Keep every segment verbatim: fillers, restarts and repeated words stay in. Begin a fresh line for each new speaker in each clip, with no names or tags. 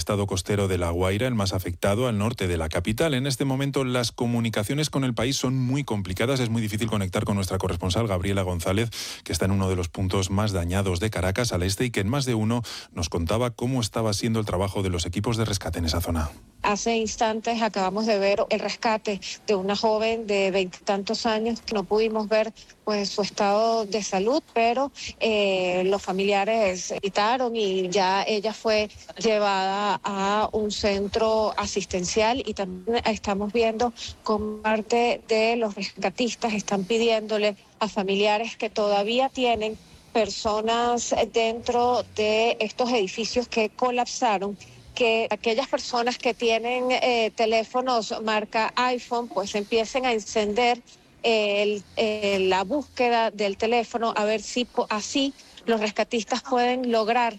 estado costero de La Guaira, el más afectado, al norte de la capital. En este momento las comunicaciones con el país son muy complicadas. Es muy difícil conectar con nuestra corresponsal Gabriela González, que está en uno de los puntos más dañados de Caracas, al este, y que en más de uno nos contaba cómo estaba siendo el trabajo de los equipos de rescate en esa zona.
Hace instantes acabamos de ver el rescate de una joven de veintitantos años. No pudimos ver pues su estado de salud, pero eh, los familiares gritaron y ya ella fue llevada a un centro asistencial, y también estamos viendo como parte de los rescatistas están pidiéndole a familiares que todavía tienen personas dentro de estos edificios que colapsaron, que aquellas personas que tienen eh, teléfonos marca iPhone pues empiecen a encender el, eh, la búsqueda del teléfono, a ver si así los rescatistas pueden lograr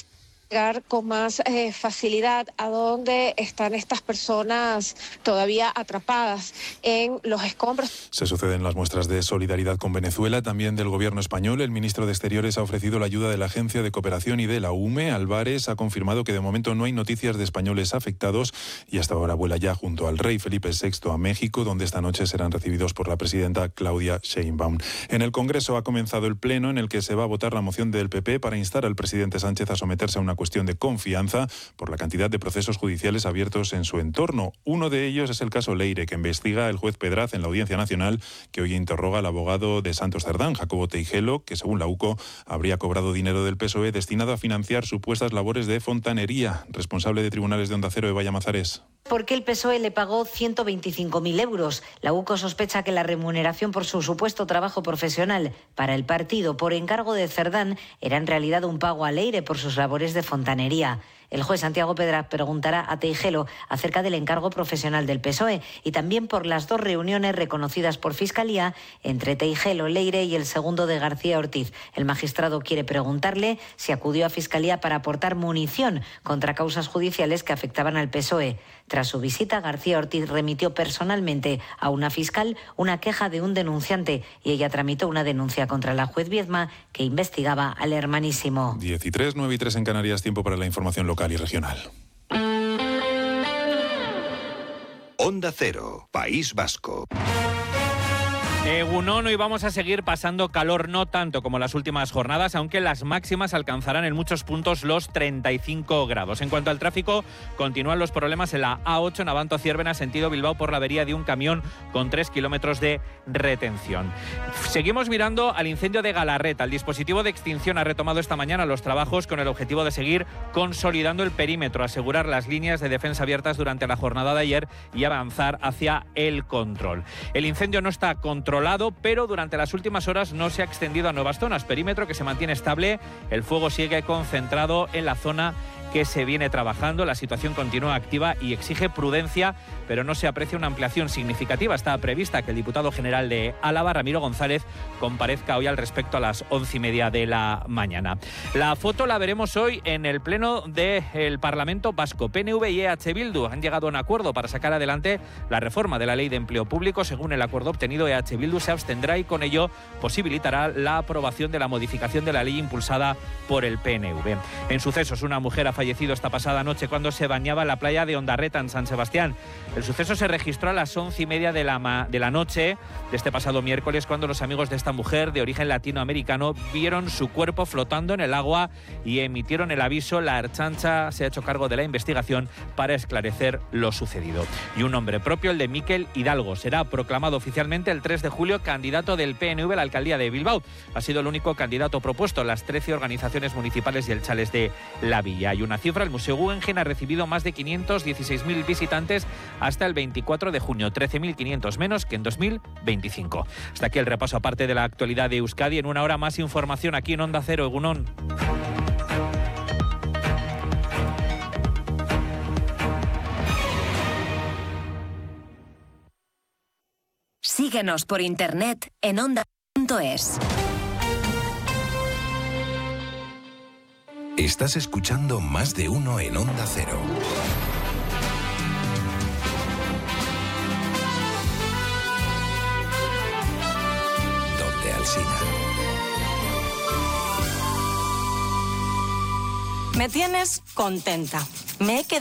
llegar con más eh, facilidad a donde están estas personas todavía atrapadas en los escombros.
Se suceden las muestras de solidaridad con Venezuela, también del gobierno español. El ministro de Exteriores ha ofrecido la ayuda de la Agencia de Cooperación y de la U M E. Álvarez ha confirmado que de momento no hay noticias de españoles afectados y hasta ahora vuela ya junto al rey Felipe sexto a México, donde esta noche serán recibidos por la presidenta Claudia Sheinbaum. En el Congreso ha comenzado el pleno en el que se va a votar la moción del P P para instar al presidente Sánchez a someterse a una cuestión de confianza por la cantidad de procesos judiciales abiertos en su entorno. Uno de ellos es el caso Leire, que investiga el juez Pedraz en la Audiencia Nacional, que hoy interroga al abogado de Santos Cerdán, Jacobo Teijelo, que según la U C O habría cobrado dinero del P S O E destinado a financiar supuestas labores de fontanería. Responsable de Tribunales de Onda Cero, Eva Llamazares.
Porque el P S O E le pagó ciento veinticinco mil euros. La U C O sospecha que la remuneración por su supuesto trabajo profesional para el partido por encargo de Cerdán era en realidad un pago a Leire por sus labores de fontanería. El juez Santiago Pedraz preguntará a Teijelo acerca del encargo profesional del P S O E y también por las dos reuniones reconocidas por Fiscalía entre Teijelo, Leire y el segundo de García Ortiz. El magistrado quiere preguntarle si acudió a Fiscalía para aportar munición contra causas judiciales que afectaban al P S O E. Tras su visita, García Ortiz remitió personalmente a una fiscal una queja de un denunciante y ella tramitó una denuncia contra la juez Viedma, que investigaba al hermanísimo.
diez y tres, nueve y tres en Canarias, tiempo para la información local y regional.
Onda Cero, País Vasco.
Egunon, hoy vamos a seguir pasando calor, no tanto como las últimas jornadas, aunque las máximas alcanzarán en muchos puntos los treinta y cinco grados. En cuanto al tráfico, continúan los problemas en la A ocho en Abanto-Ciérvena, sentido Bilbao, por la avería de un camión con tres kilómetros de retención. Seguimos mirando al incendio de Galarreta. El dispositivo de extinción ha retomado esta mañana los trabajos con el objetivo de seguir consolidando el perímetro, asegurar las líneas de defensa abiertas durante la jornada de ayer y avanzar hacia el control. El incendio no está controlado, pero durante las últimas horas no se ha extendido a nuevas zonas. Perímetro que se mantiene estable. El fuego sigue concentrado en la zona que se viene trabajando. La situación continúa activa y exige prudencia, pero no se aprecia una ampliación significativa. Está prevista que el diputado general de Álava, Ramiro González, comparezca hoy al respecto a las once y media de la mañana. La foto la veremos hoy en el pleno del Parlamento Vasco. P N V y E H Bildu han llegado a un acuerdo para sacar adelante la reforma de la Ley de Empleo Público. Según el acuerdo obtenido, E H Bildu se abstendrá y con ello posibilitará la aprobación de la modificación de la ley impulsada por el P N V. En sucesos, una mujer ha fallecido fallecido esta pasada noche cuando se bañaba en la playa de Ondarreta, en San Sebastián. El suceso se registró a las once y media de la, ma- de la noche de este pasado miércoles, cuando los amigos de esta mujer de origen latinoamericano vieron su cuerpo flotando en el agua y emitieron el aviso. La Ertzaintza se ha hecho cargo de la investigación para esclarecer lo sucedido. Y un nombre propio, el de Mikel Hidalgo, será proclamado oficialmente el tres de julio candidato del P N V a la alcaldía de Bilbao. Ha sido el único candidato propuesto en las trece organizaciones municipales y el Chales de la Villa. Hay una cifra: el Museo Guggenheim ha recibido más de quinientos dieciséis mil visitantes hasta el veinticuatro de junio, trece mil quinientos menos que en dos mil veinticinco. Hasta aquí el repaso aparte de la actualidad de Euskadi. En una hora más información aquí en Onda Cero. Egunon.
Síguenos por internet en onda punto es.
Estás escuchando Más de Uno en Onda Cero. Donde Alsina.
Me tienes contenta. Me he quedado